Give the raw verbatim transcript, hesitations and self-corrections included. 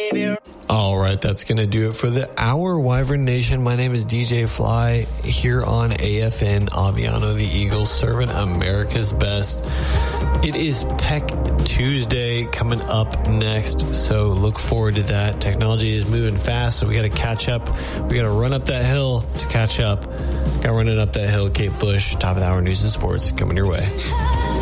baby. All right, that's going to do it for the hour, Wyvern Nation. My name is D J Fly here on A F N, Aviano the Eagle, serving America's best. It is Tech Tuesday coming up next, so look forward to that. Technology is moving fast, so we got to catch up. We got to run up that hill to catch up. Got running up that hill, Kate Bush, top of the hour news and sports coming your way.